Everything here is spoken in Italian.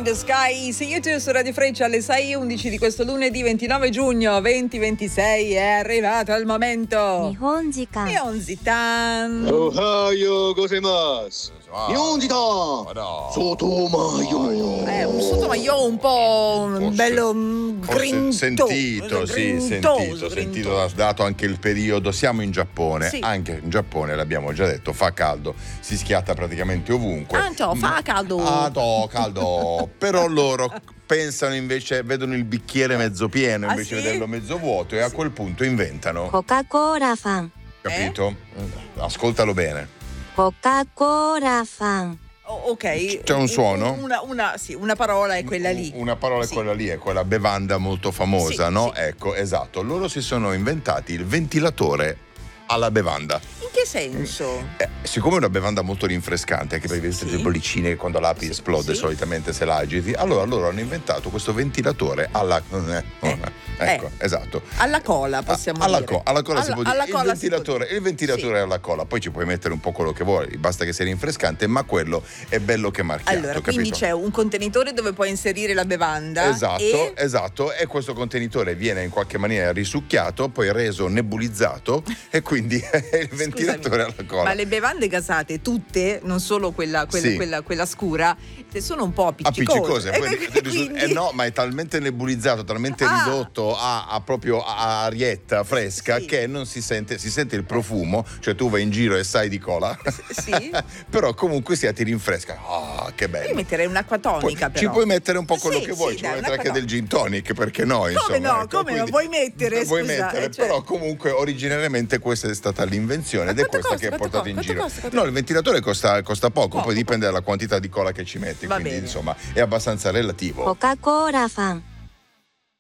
in the Sky, See You Too su Radio Freccia alle 6:11 di questo lunedì 29 giugno 2026. È arrivato il momento. Nihonjikan. Ohayo gozaimasu. Nihonjikan. Sotomayo. Un sotomayo un po' bello grintoso. Sentito, dato anche il periodo. Siamo in Giappone, sì. Anche in Giappone, l'abbiamo già detto, fa caldo, si schiatta praticamente ovunque. Fa caldo. Caldo. Però loro pensano invece, vedono il bicchiere mezzo pieno invece di vederlo mezzo vuoto, e a quel punto inventano Coca-Cola fan. Capito? Ascoltalo bene. Coca-Cola fan. Ok. C'è un suono? Una parola è quella lì. Una parola è quella lì, è quella bevanda molto famosa, sì, no? Sì. Ecco, esatto. Loro si sono inventati il ventilatore alla bevanda. In che senso? Siccome è una bevanda molto rinfrescante, anche perché vedete le bollicine che quando l'apri esplode solitamente se l'agiti, allora loro hanno inventato questo ventilatore alla esatto. Alla cola possiamo alla dire. Alla cola si può dire. Il ventilatore sì. alla cola, poi ci puoi mettere un po' quello che vuoi, basta che sia rinfrescante, ma quello è bello che marchiato. Allora, capito? quindi c'è un contenitore dove puoi inserire la bevanda. Esatto, e questo contenitore viene in qualche maniera risucchiato, poi reso nebulizzato e quindi è il ventilatore alla cola. Ma le bevande gasate tutte, non solo quella scura, sono un po' appiccicose. Quindi... no, ma è talmente nebulizzato, talmente ridotto a proprio a arietta fresca, che non si sente il profumo, cioè tu vai in giro e sai di cola. Sì. Però comunque ti rinfresca. Che bello. Io metterei un'acqua tonica, però. Ci puoi mettere un po' quello che vuoi, ci puoi mettere anche del gin tonic, perché no, insomma. Come no, vuoi mettere, però comunque originariamente questa è stata l'invenzione ed è questa che è portata in giro. No, il ventilatore costa poco, poi dipende dalla quantità di cola che ci metti, quindi insomma è abbastanza relativo. Coca-Cola fan.